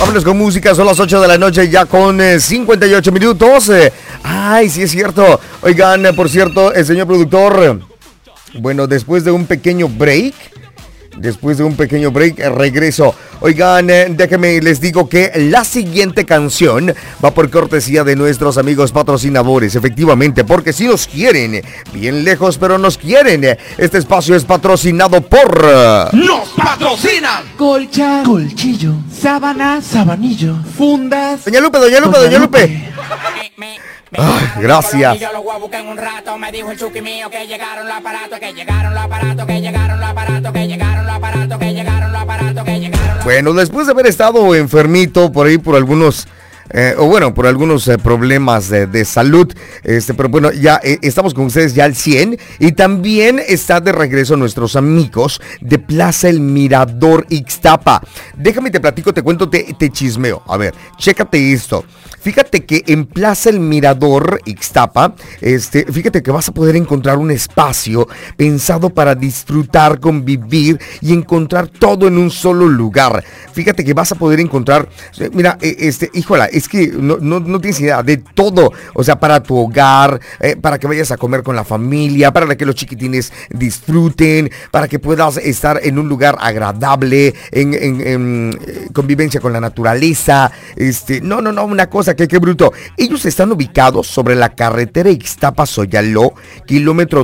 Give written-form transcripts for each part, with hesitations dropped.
Vámonos con música, son las 8 de la noche ya con 58 minutos. Ay, sí es cierto. Oigan, por cierto, el señor productor, bueno, después de un pequeño break, regreso. Oigan, déjenme les digo que la siguiente canción va por cortesía de nuestros amigos patrocinadores, efectivamente, porque si nos quieren, bien lejos, pero nos quieren. Este espacio es patrocinado por... ¡Nos patrocinan! Colcha, colchillo, sábana, sabanillo, fundas. Doña Lupe. Gracias. Yo lo voy a buscar en un rato. Me dijo el Chucky mío que llegaron los aparatos. Bueno, después de haber estado enfermito por ahí por algunos problemas de salud, pero bueno, ya estamos con ustedes ya al 100 y también está de regreso nuestros amigos de Plaza El Mirador Ixtapa. Déjame te platico, te cuento, te chismeo. A ver, chécate esto. Fíjate que en Plaza El Mirador Ixtapa, fíjate que vas a poder encontrar un espacio pensado para disfrutar, convivir y encontrar todo en un solo lugar. Fíjate que vas a poder encontrar, mira, híjola, es que no tienes idea de todo. O sea, para tu hogar, para que vayas a comer con la familia, para que los chiquitines disfruten, para que puedas estar en un lugar agradable, en convivencia con la naturaleza. Una cosa que qué bruto. Ellos están ubicados sobre la carretera Ixtapa-Soyaló, kilómetro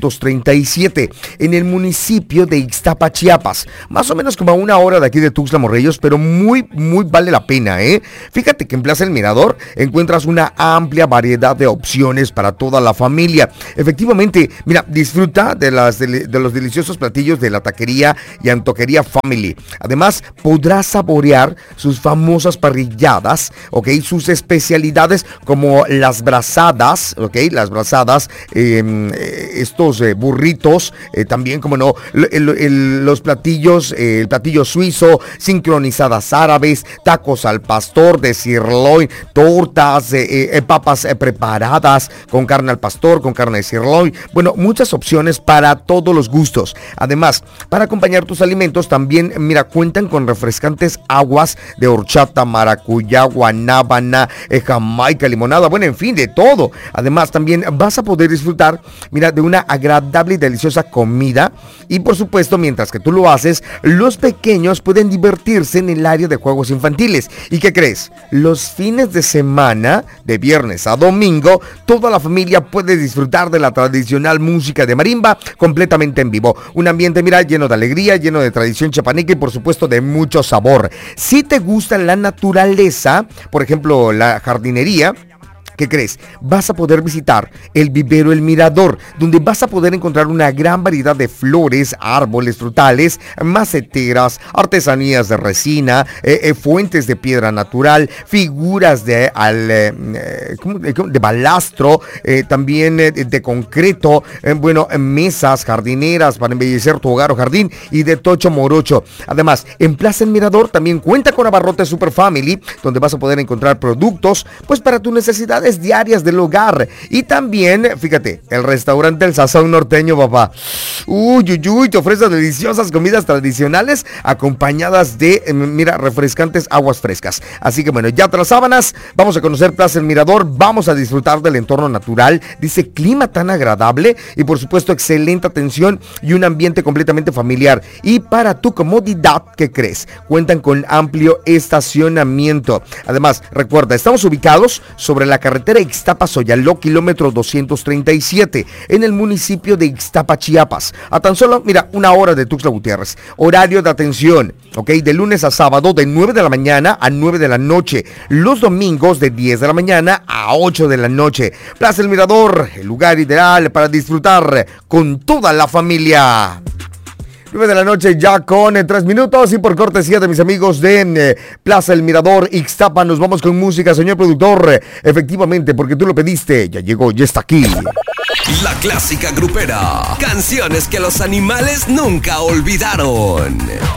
237, en el municipio de Ixtapa, Chiapas. Más o menos como a una hora de aquí de Tuxtla Morrellos, pero muy vale la pena, ¿eh? Fíjate que en Plaza El Mirador encuentras una amplia variedad de opciones para toda la familia. Efectivamente, mira, disfruta de los deliciosos platillos de la taquería y antojería Family. Además, podrás saborear sus famosas parrilladas, ¿ok? Sus especialidades como las brazadas, ¿ok? Las brazadas, estos burritos, también, como no, los platillos, el platillo suizo, sincronizadas árabes, tacos al pastor de sirloin, tortas, papas preparadas con carne al pastor, con carne de sirloin. Bueno, muchas opciones para todos los gustos. Además, para acompañar tus alimentos también, mira, cuentan con refrescantes aguas de horchata, maracuyá, guanábana, jamaica, limonada, bueno, en fin, de todo. Además, también vas a poder disfrutar, mira, de una agradable y deliciosa comida. Y por supuesto, mientras que tú lo haces, los pequeños pueden divertirse en el área de juegos infantiles. ¿Y qué crees? Los fines de semana, de viernes a domingo, toda la familia puede disfrutar de la tradicional música de marimba completamente en vivo. Un ambiente, mira, lleno de alegría, lleno de tradición chapaneca y por supuesto de mucho sabor. Si te gusta la naturaleza, por ejemplo, la jardinería, ¿qué crees? Vas a poder visitar el vivero El Mirador, donde vas a poder encontrar una gran variedad de flores, árboles frutales, maceteras, artesanías de resina, fuentes de piedra natural, figuras de balastro, también de concreto, mesas jardineras para embellecer tu hogar o jardín y de tocho morocho. Además, en Plaza El Mirador también cuenta con Abarrotes Super Family, donde vas a poder encontrar productos pues para tus necesidades diarias del hogar. Y también, fíjate, el restaurante El Sazón Norteño, papá. Te ofrece deliciosas comidas tradicionales acompañadas de, refrescantes aguas frescas. Así que bueno, ya tras sábanas, vamos a conocer Plaza El Mirador, vamos a disfrutar del entorno natural, dice clima tan agradable y por supuesto excelente atención y un ambiente completamente familiar. Y para tu comodidad, ¿qué crees? Cuentan con amplio estacionamiento. Además, recuerda, estamos ubicados sobre la carretera Ixtapa-Soyaló, kilómetro 237, en el municipio de Ixtapa, Chiapas. A tan solo, una hora de Tuxtla Gutiérrez. Horario de atención, ¿ok? De lunes a sábado, de 9 de la mañana a 9 de la noche. Los domingos, de 10 de la mañana a 8 de la noche. Plaza El Mirador, el lugar ideal para disfrutar con toda la familia. 9 de la noche ya con 3 minutos y por cortesía de mis amigos de Plaza El Mirador Ixtapa nos vamos con música, señor productor. Efectivamente, porque tú lo pediste, ya llegó, ya está aquí. La clásica grupera. Canciones que los animales nunca olvidaron.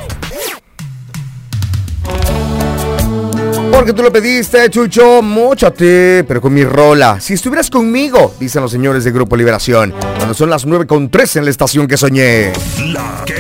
Porque tú lo pediste, Chucho, móchate, pero con mi rola. Si estuvieras conmigo, dicen los señores de Grupo Liberación, cuando son las 9:03 en la estación que soñé. La que